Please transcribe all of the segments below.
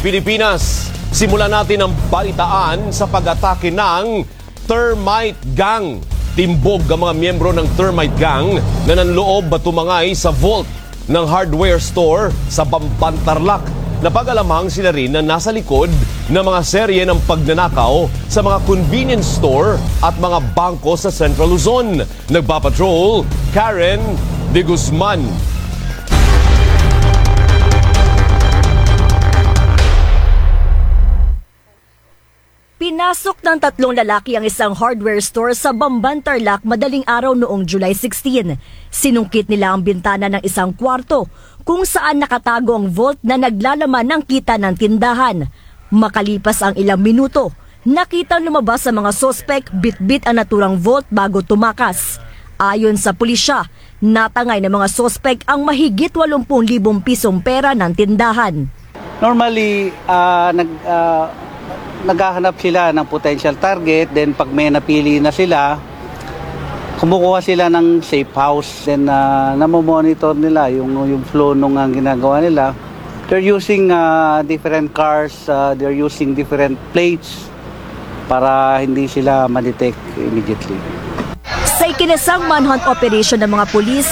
Pilipinas. Simulan natin ang balitaan sa pag-atake ng Termite Gang. Timbog ang mga miyembro ng Termite Gang na nanloob at tumangay sa vault ng hardware store sa Bamban, Tarlac. Napag-alamang sila rin na nasa likod ng mga serye ng pagnanakaw sa mga convenience store at mga bangko sa Central Luzon. Nagpapatrol, Karen de Guzman. Pinasok ng 3 lalaki ang isang hardware store sa Bamban, Tarlac madaling araw noong July 16. Sinungkit nila ang bintana ng isang kwarto kung saan nakatago ang vault na naglalaman ng kita ng tindahan. Makalipas ang ilang minuto, nakitang lumabas sa mga sospek bit-bit ang naturang vault bago tumakas. Ayon sa pulisya, natangay ng mga sospek ang mahigit 80,000 pisong pera ng tindahan. Normally, naghahanap sila ng potential target, then pag may napili na sila, kumukuha sila ng safe house, then namomonitor nila yung flow nung ginagawa nila. They're using different cars, they're using different plates para hindi sila ma-detect immediately. Sa ikinasang manhunt operation ng mga pulis,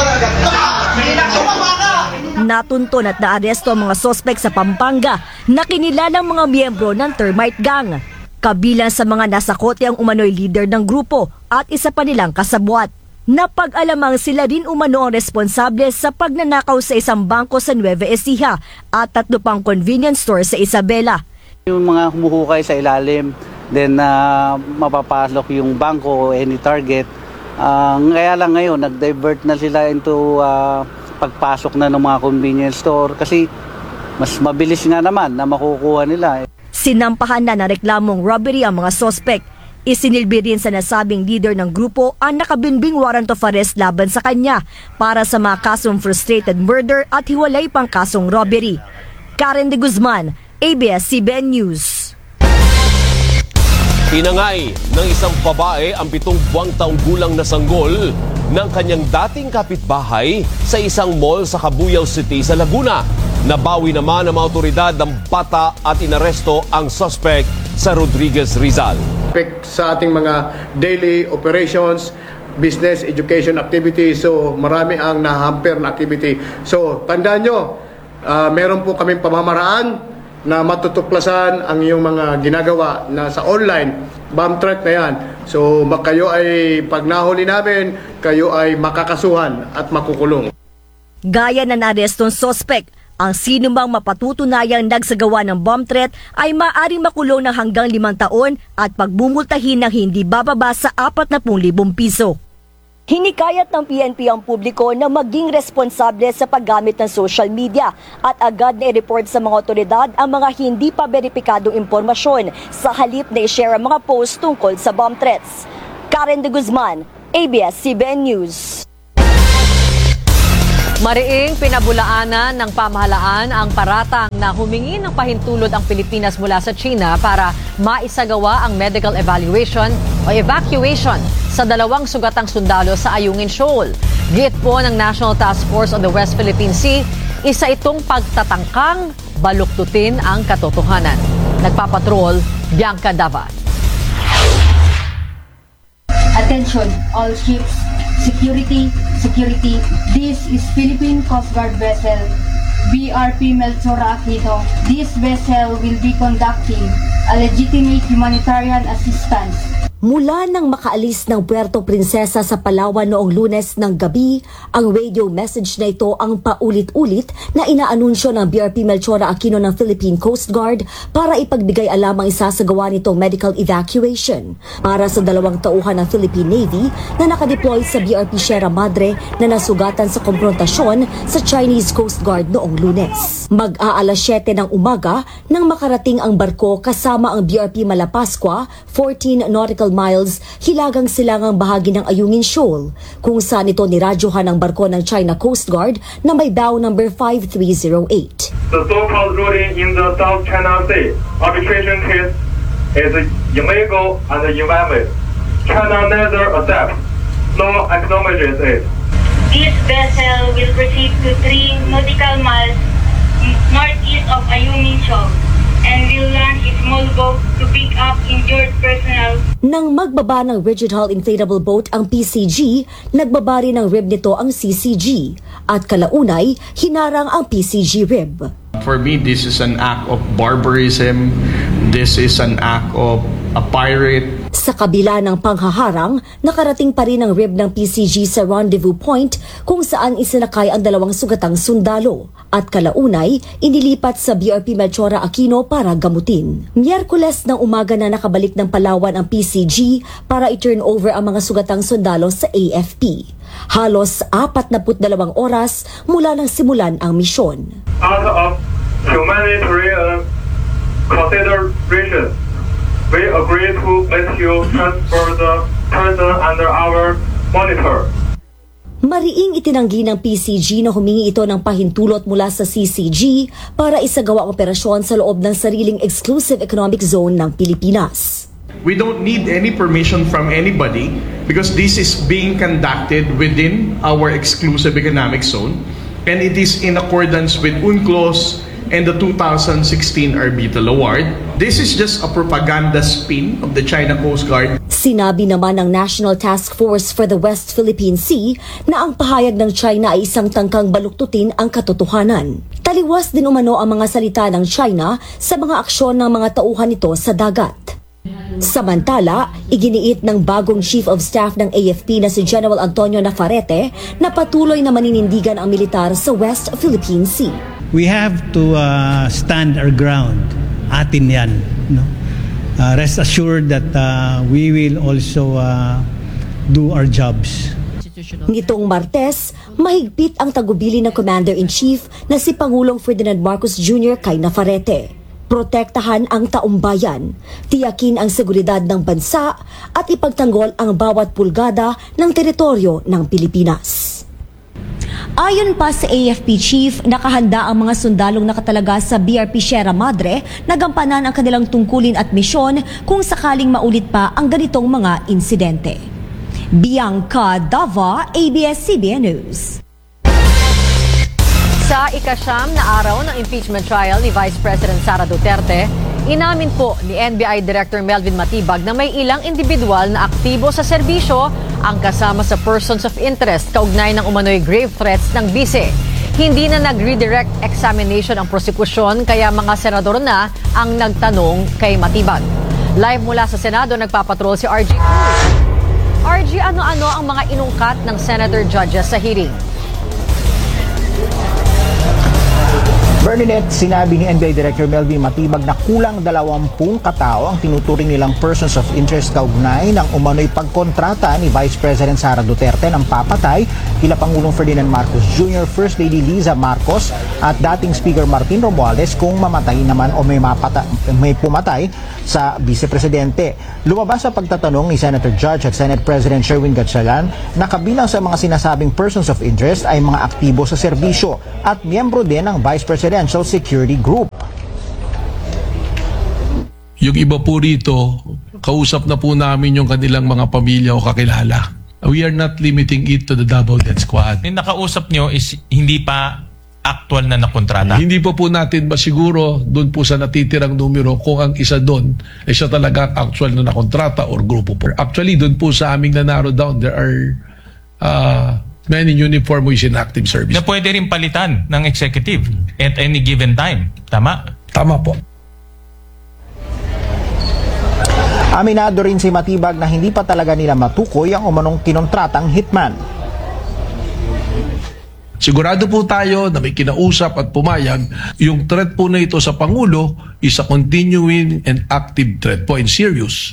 natunton at naaresto ang mga sospek sa Pampanga na kinilalang mga miyembro ng Termite Gang. Kabilang sa mga nasakote ang umano'y leader ng grupo at isa pa nilang kasabwat. Napag-alamang sila rin umano ang responsable sa pagnanakaw sa isang bangko sa Nueva Ecija at 3 pang convenience store sa Isabela. Yung mga humuhukay sa ilalim, then mapapasok yung bangko o any target. Kaya lang ngayon, nag-divert na sila into pagpasok na ng mga convenience store kasi mas mabilis nga naman na makukuha nila. Sinampahan na ng reklamong robbery ang mga sospek. Isinilbi rin sa nasabing leader ng grupo ang nakabinbing warrant of arrest laban sa kanya para sa mga kasong frustrated murder at hiwalay pang kasong robbery. Karen de Guzman, ABS-CBN News. Tinangay ng isang babae ang 7 buwang taong gulang na sanggol ng kanyang dating kapitbahay sa isang mall sa Cabuyao City sa Laguna. Nabawi naman ng mga otoridad ng bata at inaresto ang suspect sa Rodriguez, Rizal. Sa ating mga daily operations, business, education activities, so marami ang nahamper na activity. So tandaan nyo, meron po kaming pamamaraan na matutuklasan ang iyong mga ginagawa na sa online, bomb threat na yan. So kayo ay, pag nahuli namin, kayo ay makakasuhan at makukulong. Gaya na narestong sospek, ang sinumang mapatutunayang nagsagawa ng bomb threat ay maaaring makulong ng hanggang 5 taon at pagbumultahin ng hindi bababa sa 40,000 piso. Hinikayat ng PNP ang publiko na maging responsable sa paggamit ng social media at agad na i-report sa mga otoridad ang mga hindi pa beripikadong impormasyon sa halip na i-share ang mga post tungkol sa bomb threats. Karen de Guzman, ABS-CBN News. Mariing pinabulaanan ng pamahalaan ang paratang na humingi ng pahintulot ang Pilipinas mula sa China para maisagawa ang medical evaluation o evacuation sa 2 sugatang sundalo sa Ayungin Shoal. Giit po ng National Task Force on the West Philippine Sea, isa itong pagtatangkang baluktutin ang katotohanan. Nagpapatrol, Bianca Davat. Attention, all ships. Security. This is Philippine Coast Guard vessel BRP Melchora Aquino. This vessel will be conducting a legitimate humanitarian assistance. Mula nang makaalis ng Puerto Princesa sa Palawan noong Lunes ng gabi, ang radio message na ito ang paulit-ulit na inaanunsyo ng BRP Melchora Aquino ng Philippine Coast Guard para ipagbigay alam ang isasagawa nitong medical evacuation para sa 2 tauhan ng Philippine Navy na nakadeploy sa BRP Sierra Madre na nasugatan sa komprontasyon sa Chinese Coast Guard noong Lunes. Mag-aalas 7 ng umaga nang makarating ang barko kasama ang BRP Malapascua, 14 nautical miles hilagang silangang bahagi ng Ayungin Shoal, kung saan ito niradyohan ng barko ng China Coast Guard na may bow number 5308. The so-called ruling in the South China Sea arbitration case is illegal and invalid. China neither accepts nor acknowledges it. This vessel will proceed to 3 nautical miles northeast east of Ayungin Shoal and will launch a small boat to pick up injured personnel. Nang magbaba ng rigid hull inflatable boat ang PCG, nagbaba rin ng rib nito ang CCG at kalaunay hinarang ang PCG rib. For me, this is an act of barbarism. This is an act of a pirate. Sa kabila ng panghaharang, nakarating pa rin ang rib ng PCG sa rendezvous point kung saan isinakay ang dalawang sugatang sundalo at kalaunay inilipat sa BRP Melchora Aquino para gamutin. Miyerkules ng umaga na nakabalik ng Palawan ang PCG para i-turn over ang mga sugatang sundalo sa AFP. Halos 42 oras mula nang simulan ang misyon. Out of humanitarian considerations, we agree to let you transfer the person under our monitor. Mariing itinanggi ng PCG na humingi ito ng pahintulot mula sa CCG para isagawa ang operasyon sa loob ng sariling exclusive economic zone ng Pilipinas. We don't need any permission from anybody because this is being conducted within our exclusive economic zone and it is in accordance with UNCLOS and the 2016 Arbitral Award. This is just a propaganda spin of the China Coast Guard. Sinabi naman ng National Task Force for the West Philippine Sea na ang pahayag ng China ay isang tangkang baluktutin ang katotohanan. Taliwas din umano ang mga salita ng China sa mga aksyon ng mga tauhan nito sa dagat. Samantala, iginiit ng bagong Chief of Staff ng AFP na si General Antonio Navarrete na patuloy na maninindigan ang militar sa West Philippine Sea. We have to stand our ground. Atin yan. No? Rest assured that we will also do our jobs. Nitong Martes, mahigpit ang tagubilin ng Commander-in-Chief na si Pangulong Ferdinand Marcos Jr. kay Navarrete. Protektahan ang taumbayan, tiyakin ang seguridad ng bansa at ipagtanggol ang bawat pulgada ng teritoryo ng Pilipinas. Ayon pa sa AFP Chief, nakahanda ang mga sundalong nakatalaga sa BRP Sierra Madre na gampanan ang kanilang tungkulin at misyon kung sakaling maulit pa ang ganitong mga insidente. Bianca Dava, ABS-CBN News. Sa ikasyam na araw ng impeachment trial ni Vice President Sara Duterte, inamin po ni NBI Director Melvin Matibag na may ilang individual na aktibo sa serbisyo ang kasama sa persons of interest kaugnay ng umano'y grave threats ng bise. Hindi na nag-redirect examination ang prosekusyon kaya mga senador na ang nagtanong kay Matibag. Live mula sa Senado, nagpapatrol si RG Cruz. RG, ano-ano ang mga inungkat ng senator judges sa hearing? Bernadette, sinabi ni NBI Director Melvin Matibag na kulang 20 katao ang tinuturing nilang persons of interest kaugnay ng umano'y pagkontrata ni Vice President Sara Duterte ng papatay kila Pangulong Ferdinand Marcos Jr., First Lady Liza Marcos at dating Speaker Martin Romualdez kung mamatay naman o may pumatay sa Vice Presidente. Lumabas sa pagtatanong ni Senator Judge at Senate President Sherwin Gatchalian na kabilang sa mga sinasabing persons of interest ay mga aktibo sa serbisyo at miyembro din ng Vice Presidential Security Group. Yung iba po rito, kausap na po namin yung kanilang mga pamilya o kakilala. We are not limiting it to the double death squad. Yung nakausap nyo is hindi pa actual na nakontrata? Hindi pa po natin masiguro doon po sa natitirang numero kung ang isa doon ay siya talaga actual na nakontrata or grupo po. Actually, doon po sa aming na-narrow down, there are many uniform who is in active service. Na pwede rin palitan ng executive at any given time. Tama? Tama po. Aminado rin si Matibag na hindi pa talaga nila matukoy ang umanong kinontratang hitman. Sigurado po tayo na may kinausap at pumayag, yung threat po na ito sa Pangulo is a continuing and active threat po and serious.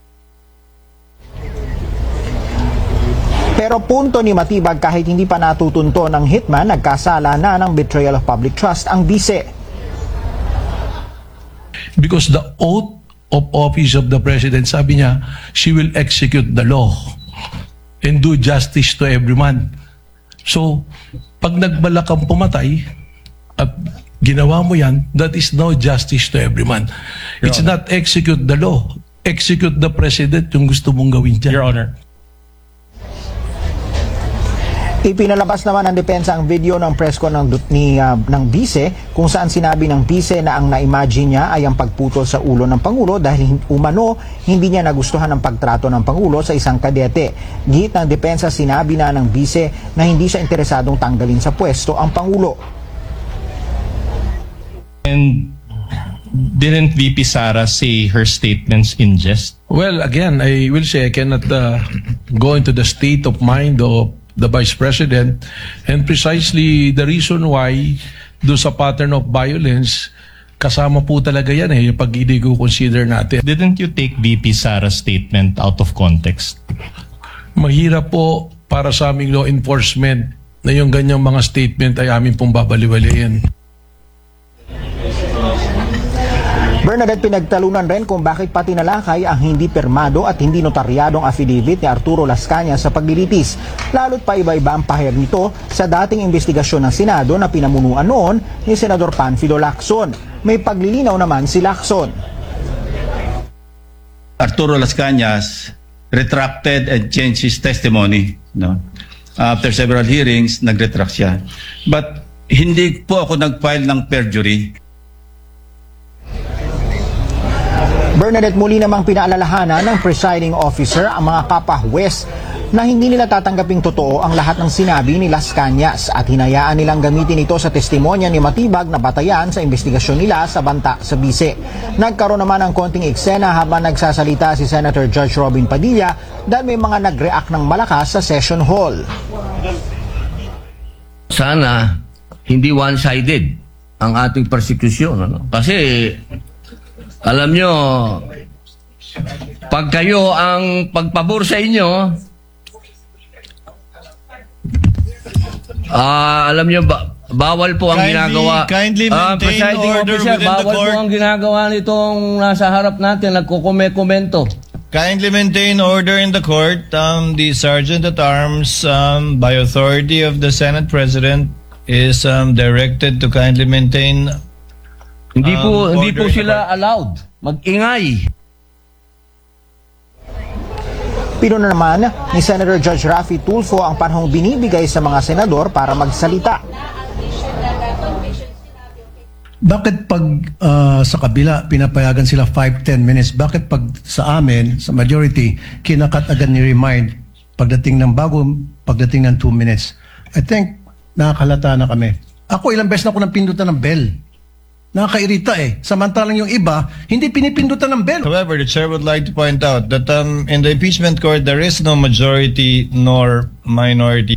Pero punto ni Matibag, kahit hindi pa natutunto ng hitman, nagkasala na ng betrayal of public trust ang bise. Because the oath of office of the President, sabi niya, she will execute the law and do justice to everyone. So, pag nagbalak kang pumatay at ginawa mo yan, that is no justice to everyone. It's not execute the law. Execute the President yung gusto mong gawin dyan. Your Honor. Ipinalabas naman ng depensa ang video ng press con ng Vice kung saan sinabi ng Vice na ang na-imagine niya ay ang pagputol sa ulo ng Pangulo dahil umano hindi niya nagustuhan ang pagtrato ng Pangulo sa isang kadete. Git ng depensa, sinabi na ng Vice na hindi siya interesadong tanggalin sa pwesto ang Pangulo. And didn't VP Sara say her statements in jest? Well, again, I will say I cannot go into the state of mind of the Vice President, and precisely the reason why do sa pattern of violence, kasama po talaga yan yung pag i-consider natin. Didn't you take VP Sara's statement out of context? Mahirap po para sa aming law enforcement na yung ganyang mga statement ay amin pong babaliwalayin. Bernadette, pinagtalunan rin kung bakit pati nalakay ang hindi permado at hindi notaryadong affidavit ni Arturo Las Cañas sa paglilitis. Lalo't pa iba-iba ang pahayag nito sa dating investigasyon ng Senado na pinamunuan noon ni Senador Panfilo Lacson. May paglilinaw naman si Lacson. Arturo Las Cañas retracted and changed his testimony. No? After several hearings, nag-retract siya. But hindi po ako nag-file ng perjury. Bernadette, muli namang pinaalalahanan ng presiding officer ang mga kapahwes na hindi nila tatanggaping totoo ang lahat ng sinabi ni Las Cañas at hinayaan nilang gamitin ito sa testimonya ni Matibag na batayan sa investigasyon nila sa banta sa Vice. Nagkaroon naman ng konting eksena habang nagsasalita si Senator Judge Robin Padilla dahil may mga nag-react ng malakas sa session hall. Sana hindi one-sided ang ating persecution. Ano? Kasi alam nyo, pag kayo ang pagpabor sa inyo, alam nyo, bawal po ang ginagawa. Kindly maintain order within the court. Bawal po ang ginagawa nitong nasa harap natin, nagkukomento. Kindly maintain order in the court. The Sergeant at Arms, by authority of the Senate President, is directed to kindly maintain. Hindi po sila allowed mag-ingay. Pinuna naman ni Senator Judge Raffy Tulfo ang panahong binibigay sa mga senador para magsalita. Bakit pag sa kabila pinapayagan sila 5-10 minutes? Bakit pag sa amin, sa majority, kinakat agad ni remind pagdating ng 2 minutes? I think nakakalata na kami. Ako ilang beses na ako nang pindutan ng bell. Nakakairita Samantalang yung iba, hindi pinipindutan ng bell. However, the chair would like to point out that in the impeachment court, there is no majority nor minority.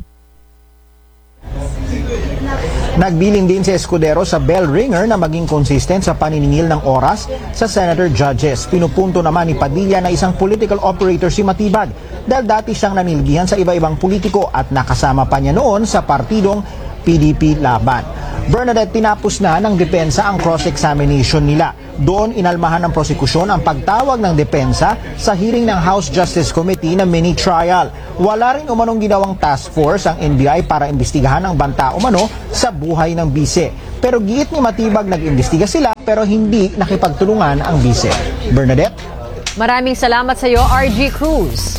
Nagbilin din si Escudero sa bell ringer na maging consistent sa paniningil ng oras sa senator judges. Pinupunto naman ni Padilla na isang political operator si Matibag dahil dati siyang nanilgihan sa iba-ibang politiko at nakasama pa niya noon sa partidong PDP Laban. Bernadette, tinapos na ng depensa ang cross-examination nila. Doon inalmahan ng prosekusyon ang pagtawag ng depensa sa hearing ng House Justice Committee na mini-trial. Wala rin umanong ginawang task force ang NBI para imbestigahan ang banta umano sa buhay ng Vice. Pero giit ni Matibag nag-imbestiga sila pero hindi nakipagtulungan ang Vice. Bernadette? Maraming salamat sa iyo, RG Cruz.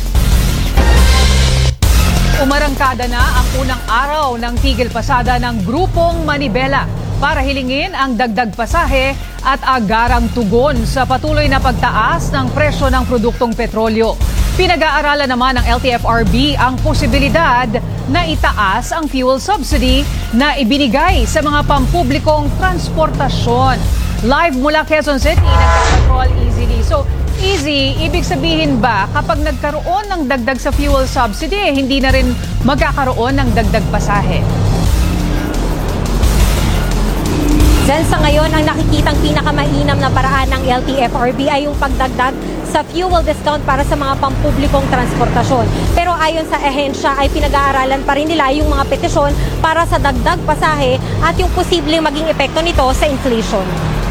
Umarangkada na ang unang araw ng tigil pasada ng Grupong Manibela para hilingin ang dagdag pasahe at agarang tugon sa patuloy na pagtaas ng presyo ng produktong petrolyo. Pinag-aaralan naman ng LTFRB ang posibilidad na itaas ang fuel subsidy na ibinigay sa mga pampublikong transportasyon. Live mula Quezon City, nagpapatrol easily. So, easy, ibig sabihin ba kapag nagkaroon ng dagdag sa fuel subsidy, hindi na rin magkakaroon ng dagdag pasahe? Dahil sa ngayon, ang nakikitang pinakamainam na paraan ng LTFRB ay yung pagdagdag sa fuel discount para sa mga pampublikong transportasyon. Pero ayon sa ahensya ay pinag-aaralan pa rin nila yung mga petisyon para sa dagdag pasahe at yung posibleng maging epekto nito sa inflation.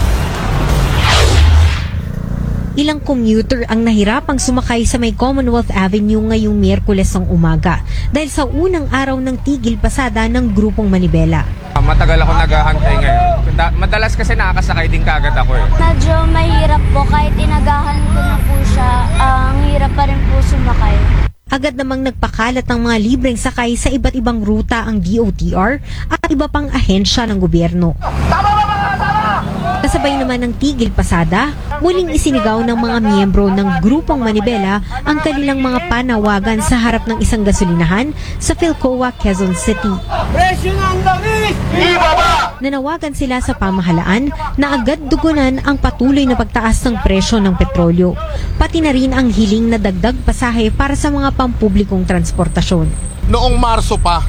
Ilang commuter ang nahirapang sumakay sa may Commonwealth Avenue ngayong Miyerkules ng umaga dahil sa unang araw ng tigil pasada ng Grupong Manibela. Matagal ako naghahantay ngayon. Madalas kasi nakakasakay din kagad ako Medyo mahirap po kahit inagahan ko na po siya, ang hirap pa rin po sumakay. Agad namang nagpakalat ng mga libreng sakay sa iba't ibang ruta ang DOTR at iba pang ahensya ng gobyerno. Kasabay naman ng tigil pasada, muling isinigaw ng mga miyembro ng Grupong Manibela ang kanilang mga panawagan sa harap ng isang gasolinahan sa Philcoa, Quezon City. Presyo ng langis! Ibaba! Nanawagan sila sa pamahalaan na agad dugunan ang patuloy na pagtaas ng presyo ng petrolyo, pati na rin ang hiling na dagdag pasahe para sa mga pampublikong transportasyon. Noong Marso pa,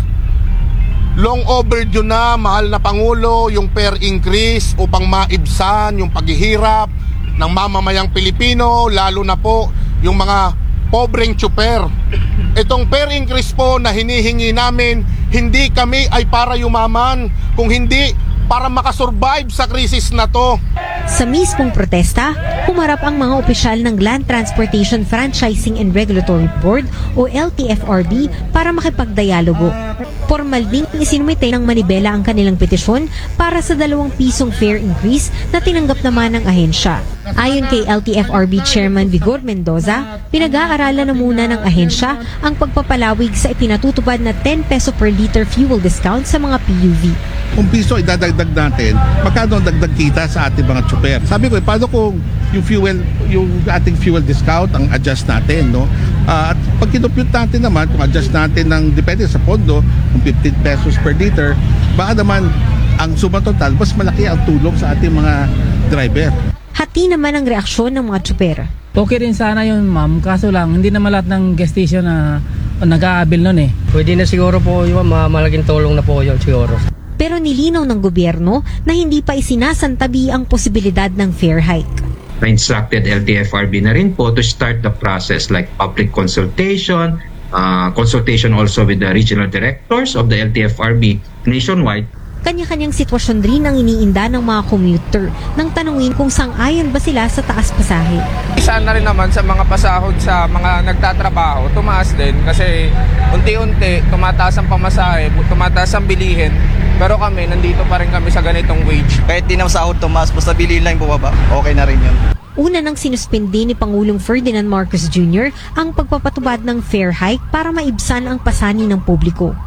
long overdue na, mahal na Pangulo, yung fare increase upang maibsan yung paghihirap ng mamamayang Pilipino, lalo na po yung mga pobreng tsuper. Itong fare increase po na hinihingi namin, hindi kami ay para yumaman, kung hindi para makasurvive sa krisis na to. Sa mismong protesta, humarap ang mga opisyal ng Land Transportation Franchising and Regulatory Board o LTFRB para makipagdialogo. Formal ding isinumite ng Manibela ang kanilang petisyon para sa 2 pisong fare increase na tinanggap naman ng ahensya. Ayon kay LTFRB Chairman Vigor Mendoza, pinag-aaralan na muna ng ahensya ang pagpapalawig sa ipinatutupad na 10 peso per liter fuel discount sa mga PUV. Kung piso idadagdag natin, magkano ang dagdag kita sa ating mga tsuper? Sabi ko, paano kung yung ating fuel discount ang adjust natin, no? At pag kinupute natin naman, kung adjust natin ng depende sa pondo, kung 15 pesos per liter, baka naman ang suma total, mas malaki ang tulong sa ating mga driver. Hati naman ang reaksyon ng mga tsuper. Okay rin sana yun, ma'am. Kaso lang, hindi naman lahat ng gas station na nag-aabil nun eh. Pwede na siguro po yun, malaking tulong na po yun siguro. Pero nilinaw ng gobyerno na hindi pa isinasantabi ang posibilidad ng fare hike. Na-instructed LTFRB na rin po to start the process like public consultation, consultation also with the regional directors of the LTFRB nationwide. Kanya-kanyang sitwasyon rin ang iniinda ng mga commuter nang tanungin kung sang-ayon ba sila sa taas pasahe. Isa na rin naman sa mga pasahod sa mga nagtatrabaho, tumaas din kasi unti-unti tumataas ang pamasahe, tumataas ang bilihin. Pero kami, nandito pa rin kami sa ganitong wage. Kahit di na sahod tumaas, basta bilihin lang bumaba, okay na rin yun. Una nang sinuspindi ni Pangulong Ferdinand Marcos Jr. ang pagpapatubad ng fare hike para maibsan ang pasani ng publiko.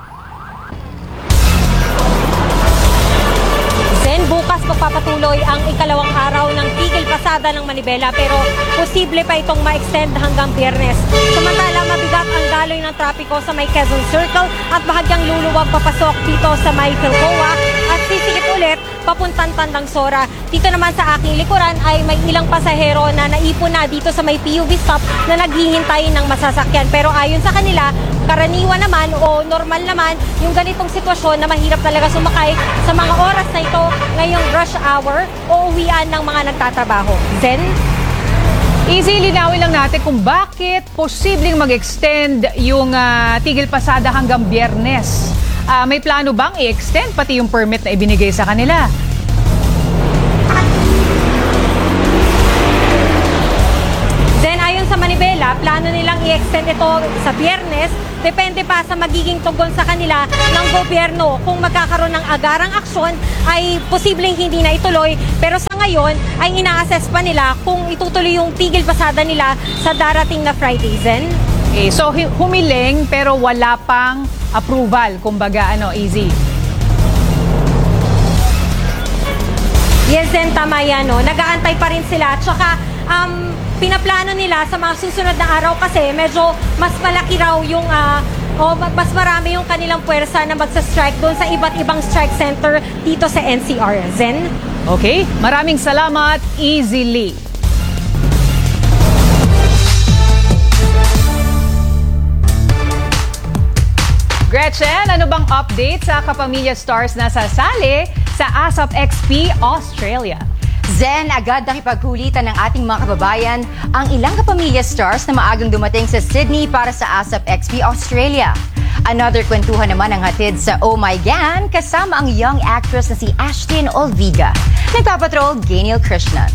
Bukas magpapatuloy ang ikalawang araw ng tigil pasada ng Manibela pero posible pa itong ma-extend hanggang Biyernes. Samantala, mabigat ang daloy ng trapiko sa may Quezon Circle at bahagyang luluwag papasok dito sa may Philcoa at sisikip ulit papuntang Tandang Sora. Dito naman sa aking likuran ay may ilang pasahero na naipon na dito sa may PUV stop na naghihintay ng masasakyan. Pero ayon sa kanila, karaniwan naman o normal naman yung ganitong sitwasyon na mahirap talaga sumakay sa mga oras na ito ngayong rush hour o uwian ng mga nagtatrabaho. Zen? Easy, linawin lang natin kung bakit posibleng mag-extend yung tigil pasada hanggang Biyernes. May plano bang i-extend pati yung permit na ibinigay sa kanila? Then ayon sa Manibela, plano nilang i-extend ito sa Biyernes. Depende pa sa magiging tugon sa kanila ng gobyerno. Kung magkakaroon ng agarang aksyon ay posibleng hindi na ituloy. Pero sa ngayon ay ina-assess pa nila kung itutuloy yung tigil pasada nila sa darating na Friday. Zen? Okay, so humiling pero wala pang approval. Kumbaga, easy. Yes, Zen, tama yan. No? Nag-aantay pa rin sila. Tsaka, pinaplano nila sa mga susunod na araw kasi medyo mas malaki raw yung mas marami yung kanilang puwersa na magsa-strike doon sa iba't ibang strike center dito sa NCR. Zen? Okay, maraming salamat, Easily. Gretchen, ano bang update sa Kapamilya Stars na sasali sa ASAP XP Australia? Zen, agad nakipagkulitan ng ating mga kababayan ang ilang Kapamilya Stars na maagang dumating sa Sydney para sa ASAP XP Australia. Another kwentuhan naman ang hatid sa Oh My Gan kasama ang young actress na si Ashlyn Olviga. Nagpapatrol, Gainiel Krishnan.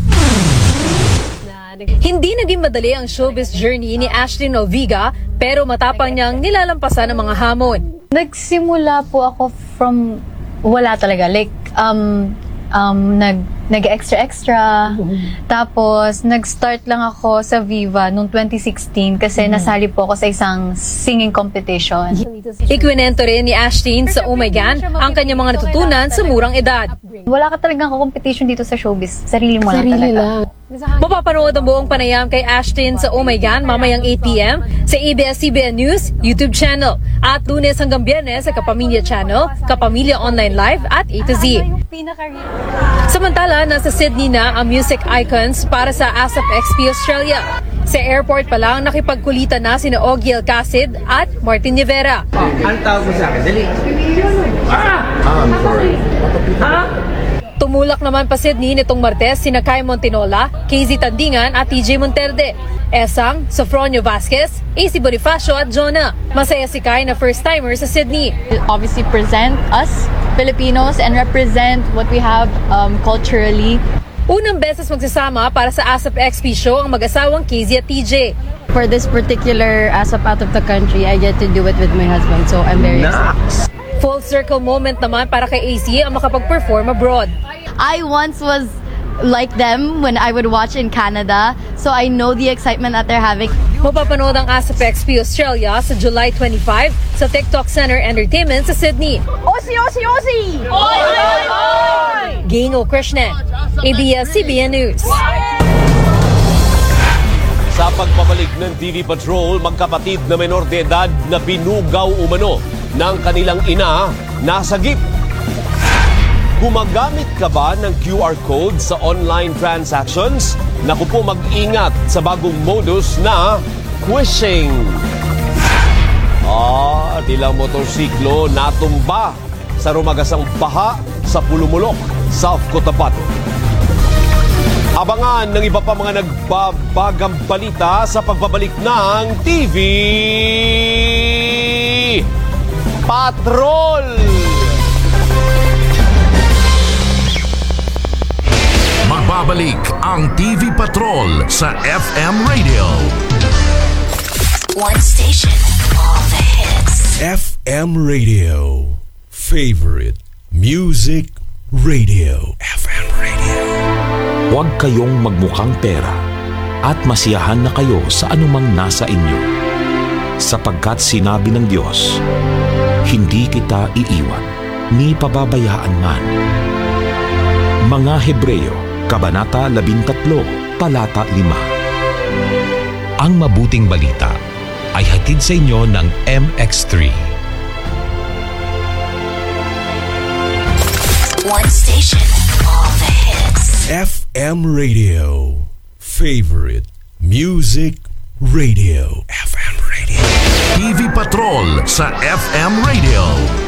Hindi naging madali ang showbiz journey ni Ashlyn Olviga pero matapang niyang nilalampasan ang mga hamon. Nagsimula po ako from wala talaga. Like, nag-extra. Tapos, nag-start lang ako sa Viva noong 2016 kasi nasali po ako sa isang singing competition. Ikwinento rin ni Ashlyn sa Oh My God ang kanyang mga natutunan sa murang edad. Wala ka talagang competition dito sa showbiz. Sarili mo lang talaga. Mapapanood ang buong panayam kay Ashlyn sa Oh My God mamayang 8 p.m. sa ABS-CBN News YouTube channel at Lunes hanggang Biyernes sa Kapamilya Channel, Kapamilya Online Live at A to Z. Samantala, nasa Sydney na ang music icons para sa ASAP XP Australia. Sa airport pa lang nakipagkulitan na sina Ogie Alcacid at Martin Rivera. Ang tawag mo sa akin, dali. I'm sorry. Tumulak naman pa Sydney nitong Martes sina Kai Montinola, KZ Tandingan at TJ Monterde, Esang, Sofronio Vasquez, AC Bonifacio at Jonah. Masaya si Kai na first-timer sa Sydney. Obviously present us, Filipinos, and represent what we have culturally. Unang beses magsasama para sa ASAP XP show ang mag-asawang KZ at TJ. For this particular ASAP out of the country, I get to do it with my husband, so I'm very excited. Full circle moment naman para kay AC ang makapag-perform abroad. I once was like them when I would watch in Canada, so I know the excitement that they're having. Mapapanood ang ASAP XP Australia sa July 25 sa TikTok Center Entertainment sa Sydney. Osi, osi, osi! Oy, oy, oy! Gingo Krishnan, ABS-CBN News. Sa pagpabalik ng TV Patrol, magkapatid na menor de edad na binugaw umano ng kanilang ina nasagip. Gumagamit ka ba ng QR code sa online transactions? Naku po, mag-ingat sa bagong modus na phishing. Ilang motorsiklo natumba sa rumagasang baha sa Pulumulok, South Cotabato. Abangan ng iba pa mga nagbabagang balita sa pagbabalik ng TV Patrol! Magbabalik ang TV Patrol sa FM Radio. One station, all the hits. FM Radio. Favorite Music Radio. FM Radio. Huwag kayong magmukhang pera at masiyahan na kayo sa anumang nasa inyo. Sapagkat sinabi ng Diyos, hindi kita iiwan, ni pababayaan man. Mga Hebreo, Kabanata 13, Talata 5. Ang mabuting balita ay hatid sa inyo ng MX3. One station, all the hits. FM Radio. Favorite Music Radio. FM Radio. TV Patrol sa FM Radio.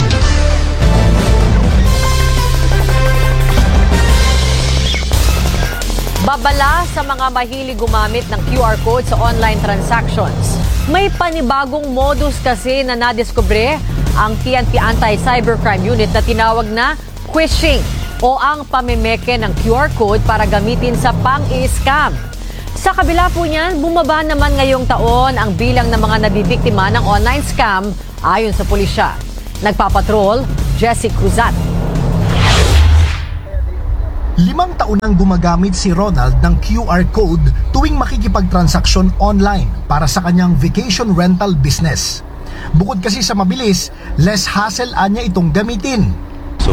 Babala sa mga mahilig gumamit ng QR code sa online transactions. May panibagong modus kasi na nadiskubre ang PNP Anti-Cybercrime Unit na tinawag na phishing o ang pamimeke ng QR code para gamitin sa pang-i-scam. Sa kabila po niyan, bumaba naman ngayong taon ang bilang ng mga nabibiktima ng online scam ayon sa pulisya. Nagpapatrol, Jessie Cruzat. 5 taon nang gumagamit si Ronald ng QR code tuwing makikipagtransaksyon online para sa kanyang vacation rental business. Bukod kasi sa mabilis, less hassle anya itong gamitin. So,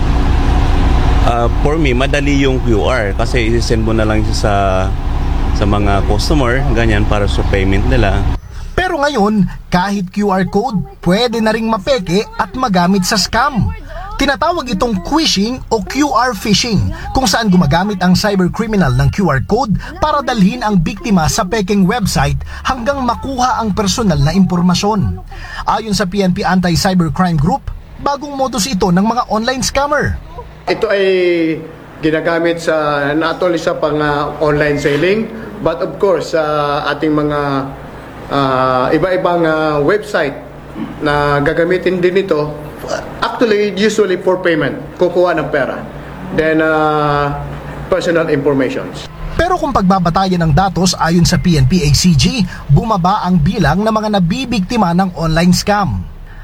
for me, madali yung QR kasi i-send mo na lang sa mga customer, ganyan, para sa payment nila. Pero ngayon, kahit QR code, pwede na ring mapeke at magamit sa scam. Tinatawag itong phishing o QR phishing, kung saan gumagamit ang cybercriminal ng QR code para dalhin ang biktima sa pekeng website hanggang makuha ang personal na impormasyon. Ayon sa PNP Anti-Cybercrime Group, bagong modus ito ng mga online scammer. Ito ay ginagamit sa not only sa online selling, but of course sa ating mga iba-ibang website na gagamitin din ito. Actually, usually for payment, kukuha ng pera. Then, personal informations. Pero kung pagbabatayan ng datos ayon sa PNP ACG, bumaba ang bilang ng mga nabibiktima ng online scam.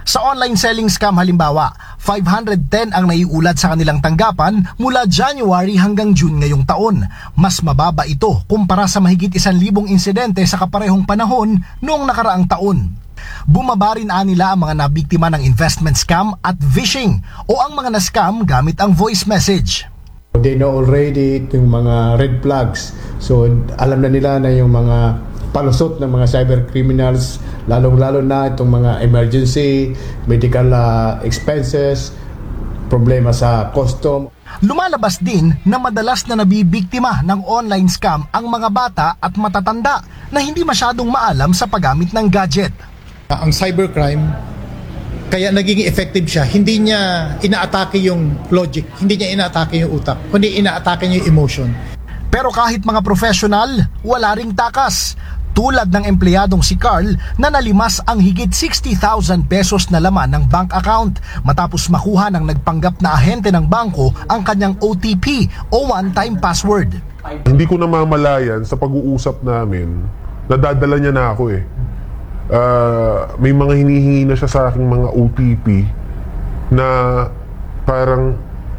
Sa online selling scam halimbawa, 510 ang naiulat sa kanilang tanggapan mula January hanggang June ngayong taon. Mas mababa ito kumpara sa mahigit 1,000 insidente sa kaparehong panahon noong nakaraang taon. Bumaba rin nila ang mga nabiktima ng investment scam at phishing o ang mga na-scam gamit ang voice message. They know already yung mga red flags. So alam na nila na yung mga palusot ng mga cyber criminals, lalong-lalo na itong mga emergency, medical expenses, problema sa custom. Lumalabas din na madalas na nabibiktima ng online scam ang mga bata at matatanda na hindi masyadong maalam sa paggamit ng gadget. Ang cybercrime, kaya naging effective siya, hindi niya inaatake yung logic, hindi niya inaatake yung utak, kundi inaatake niya yung emotion. Pero kahit mga professional, wala ring takas. Tulad ng empleyadong si Carl na nalimas ang higit 60,000 pesos na laman ng bank account matapos makuha ng nagpanggap na ahente ng bangko ang kanyang OTP o one-time password. Hindi ko namamalayan sa pag-uusap namin, nadadala niya na ako eh. May mga hinihingi na siya sa aking mga OTP na parang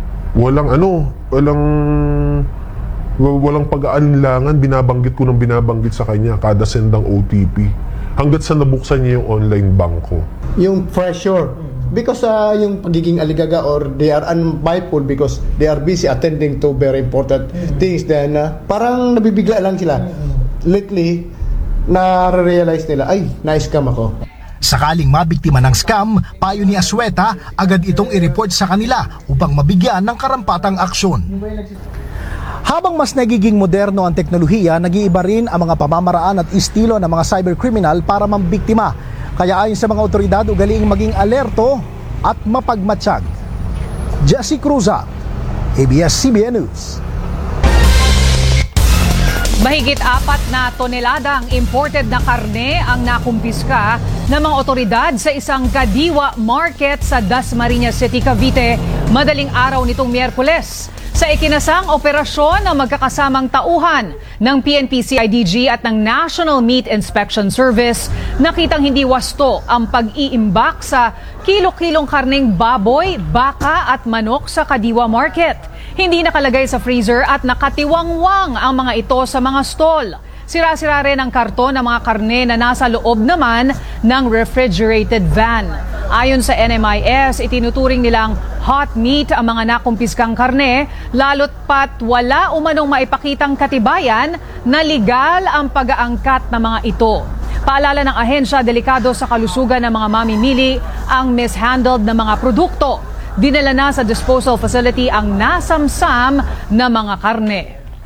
walang pag-aalinlangan, binabanggit ko ng binabanggit sa kanya kada sendang OTP hanggat sa nabuksan niya yung online banko. Yung pressure because yung pagiging aligaga or they are unmindful because they are busy attending to very important things, then parang nabibigla lang sila. Lately na-realize nila, ay, na-scam ako. Sakaling mabiktima ng scam, payo ni Asweta, agad itong i-report sa kanila upang mabigyan ng karampatang aksyon. Habang mas nagiging moderno ang teknolohiya, nag-iiba rin ang mga pamamaraan at estilo ng mga cybercriminal para mambiktima. Kaya ayon sa mga otoridad, ugaliing maging alerto at mapagmatsyag. Jesse Cruza, ABS-CBN News. Mahigit 4 na toneladang imported na karne ang nakumpiska ng mga otoridad sa isang kadiwa market sa Dasmariñas City, Cavite, madaling araw nitong Miyerkules. Sa ikinasang operasyon ng magkakasamang tauhan ng PNP-CIDG at ng National Meat Inspection Service, nakitang hindi wasto ang pag-iimbak sa kilo-kilong karneng baboy, baka at manok sa kadiwa market. Hindi nakalagay sa freezer at nakatiwangwang ang mga ito sa mga stall. Sira-sira rin ang karton ng mga karne na nasa loob naman ng refrigerated van. Ayon sa NMIS, itinuturing nilang hot meat ang mga nakumpiskang karne, lalo't pat wala umanong maipakitang katibayan na legal ang pag-aangkat ng mga ito. Paalala ng ahensya, delikado sa kalusugan ng mga mamimili ang mishandled na mga produkto. Dinala na sa disposal facility ang nasamsam na mga karne.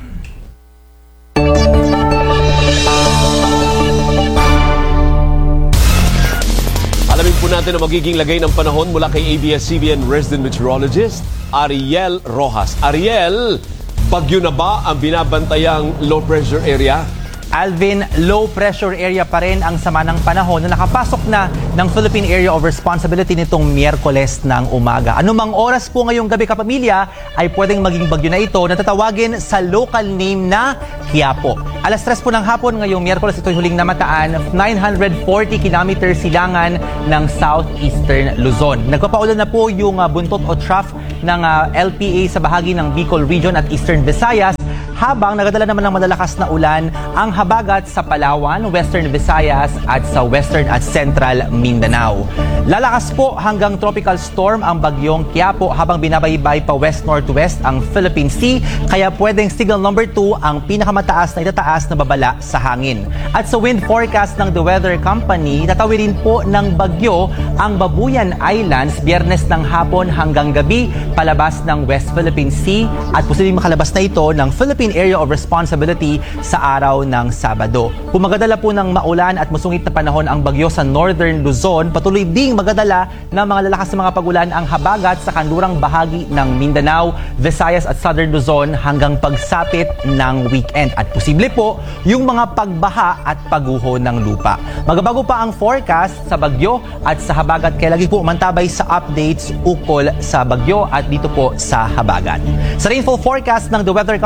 Alamin po natin ang magiging lagay ng panahon mula kay ABS-CBN resident meteorologist Ariel Rojas. Ariel, bagyo na ba ang binabantayang low pressure area? Alvin, low pressure area pa rin ang sama ng panahon na nakapasok na ng Philippine Area of Responsibility nitong Miyerkules ng umaga. Anumang oras po ngayong gabi, kapamilya, ay pwedeng maging bagyo na ito na tatawagin sa local name na Quiapo. Alas 3 po ng hapon ngayong Miyerkules, ito'y huling namataan, 940 km silangan ng southeastern Luzon. Nagpapaulan na po yung buntot o trough ng LPA sa bahagi ng Bicol Region at Eastern Visayas, habang nagadala naman ng malalakas na ulan ang habagat sa Palawan, Western Visayas at sa Western at Central Mindanao. Lalakas po hanggang tropical storm ang bagyong Quiapo habang binabaybay pa west-northwest ang Philippine Sea, kaya pwedeng signal number 2 ang pinakamataas na itataas na babala sa hangin. At sa wind forecast ng The Weather Company, tatawirin po ng bagyo ang Babuyan Islands Biyernes ng hapon hanggang gabi palabas ng West Philippine Sea at posibleng makalabas na ito ng Philippine Area of Responsibility sa araw ng Sabado. Kung magadala po ng maulan at masungit na panahon ang bagyo sa Northern Luzon, patuloy ding magadala ng mga lalakas na mga pagulan ang habagat sa kanlurang bahagi ng Mindanao, Visayas at Southern Luzon hanggang pagsapit ng weekend. At posible po yung mga pagbaha at pagguho ng lupa. Magbabago pa ang forecast sa bagyo at sa habagat, kaya lagi po mantabay sa updates ukol sa bagyo at dito po sa habagat. Sa rainfall forecast ng The Weather Company para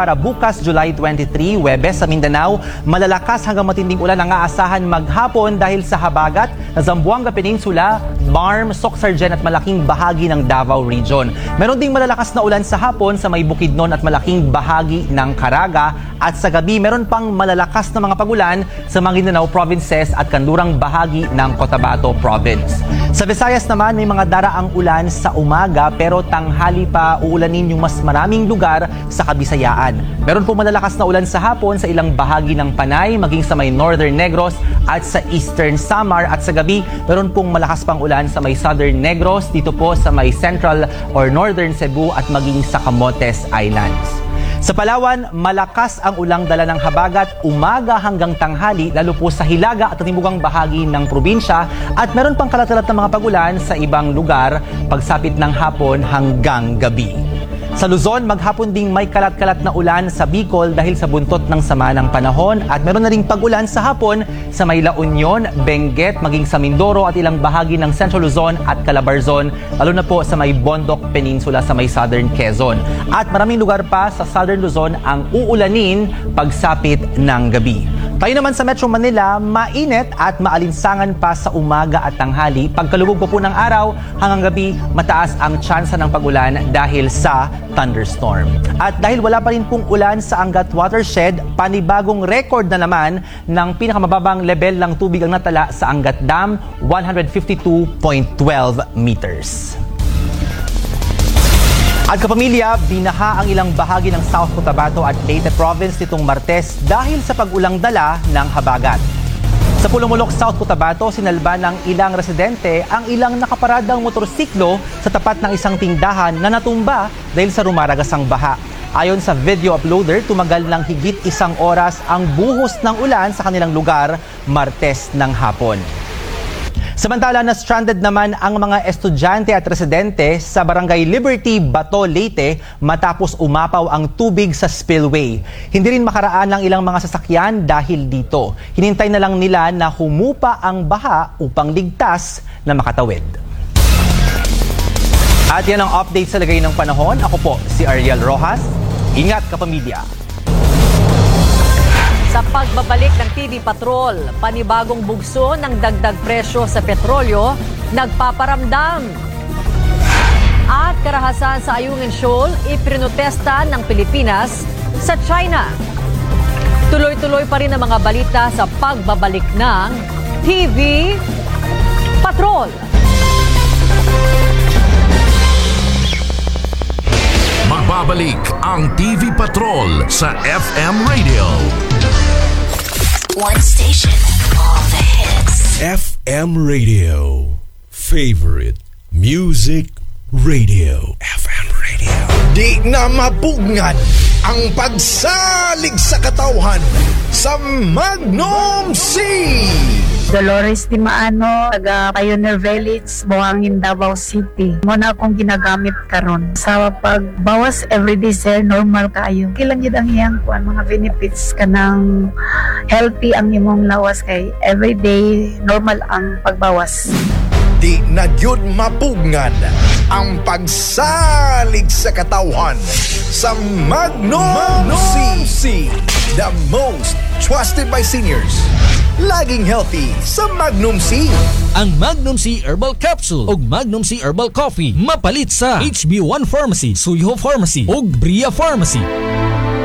para bukas July 23, Huwebes sa Mindanao. Malalakas hanggang matinding ulan ang aasahan maghapon dahil sa habagat na Zamboanga Peninsula, Barm, Socsargen at malaking bahagi ng Davao Region. Meron ding malalakas na ulan sa hapon sa may Bukidnon at malaking bahagi ng Caraga. At sa gabi, meron pang malalakas na mga pagulan sa Maguindanao Provinces at kanlurang bahagi ng Cotabato Province. Sa Visayas naman, may mga daraang ulan sa umaga pero tanghali pa uulanin yung mas maraming lugar sa Kabisayaan. Meron po malalakas na ulan sa hapon sa ilang bahagi ng Panay, maging sa may Northern Negros at sa Eastern Samar. At sa gabi, meron pong malakas pang ulan sa may Southern Negros, dito po sa may Central or Northern Cebu at maging sa Camotes Islands. Sa Palawan, malakas ang ulang dala ng habagat umaga hanggang tanghali, lalo po sa hilaga at timugang bahagi ng probinsya, at meron pang kalat-kalat na mga pagulan sa ibang lugar pagsapit ng hapon hanggang gabi. Sa Luzon, maghapon ding may kalat-kalat na ulan sa Bicol dahil sa buntot ng sama ng panahon, at meron na ring pag-ulan sa hapon sa may La Union, Benguet, maging sa Mindoro at ilang bahagi ng Central Luzon at Calabarzon, lalo na po sa may Bondoc Peninsula sa may Southern Quezon. At maraming lugar pa sa Southern Luzon ang uulanin pagsapit ng gabi. Tayo naman sa Metro Manila, mainit at maalinsangan pa sa umaga at tanghali. Pagkalubog po ng araw hanggang gabi, mataas ang tsansa ng pag-ulan dahil sa thunderstorm. At dahil wala pa rin pong ulan sa Angat Watershed, panibagong record na naman ng pinakamababang level ng tubig ang natala sa Angat Dam, 152.12 meters. At kapamilya, binaha ang ilang bahagi ng South Cotabato at Leyte Province nitong Martes dahil sa pag-ulang dala ng habagat. Sa Pulumulok, South Cotabato, sinalba ng ilang residente ang ilang nakaparadang motorsiklo sa tapat ng isang tindahan na natumba dahil sa rumaragasang baha. Ayon sa video uploader, tumagal ng higit 1 oras ang buhos ng ulan sa kanilang lugar Martes ng hapon. Samantala, na-stranded naman ang mga estudyante at residente sa Barangay Liberty, Bato, Leyte matapos umapaw ang tubig sa spillway. Hindi rin makaraan ng ilang mga sasakyan dahil dito. Hinintay na lang nila na humupa ang baha upang ligtas na makatawid. At yan ang update sa lagay ng panahon. Ako po si Ariel Rojas. Ingat kapamilya. Sa pagbabalik ng TV Patrol, panibagong bugso ng dagdag presyo sa petrolyo, nagpaparamdam. At karahasan sa Ayungin Shoal, ipinotesta ng Pilipinas sa China. Tuloy-tuloy pa rin ang mga balita sa pagbabalik ng TV Patrol. Magbabalik ang TV Patrol sa FM Radio. One station, all the hits. FM Radio. Favorite Music Radio. FM Radio. Di na mapugnan ang pagsalig sa katawhan sa Magnum C. Dolores Di Maano, taga Pioneer Village, Buhangin, Davao City. Muna akong ginagamit karon sa pagbawas everyday sir, normal kayo. Kilang yun ang iyang kuan mga benefits kanang healthy ang imong lawas kay everyday normal ang pagbawas. Di na gyud mapugnan ang pagsalig sa katawhan sa Magnum C. The most trusted by seniors. Laging healthy sa Magnum C. Ang Magnum C Herbal Capsule o Magnum C Herbal Coffee mapalit sa HB1 Pharmacy, Suyho Pharmacy o Bria Pharmacy.